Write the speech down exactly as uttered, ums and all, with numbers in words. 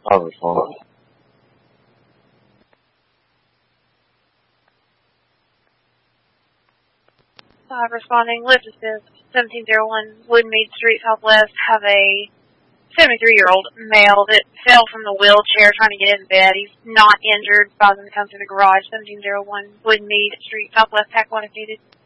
I'll respond. Uh, responding, lift assist, seventeen oh one Woodmead Street Southwest, have a seventy-three-year-old male that fell from the wheelchair trying to get in bed. He's not injured. Advise him to come to the garage, seventeen oh one Woodmead Street Southwest, Pack one if needed.